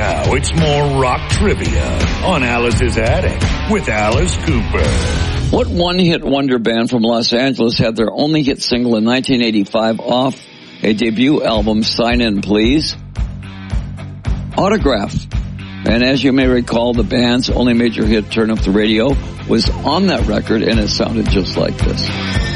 Now it's more rock trivia on Alice's Attic with Alice Cooper. What one-hit wonder band from Los Angeles had their only hit single in 1985 off a debut album, Sign In Please? Autograph. And as you may recall, the band's only major hit, Turn Up the Radio, was on that record, and it sounded just like this.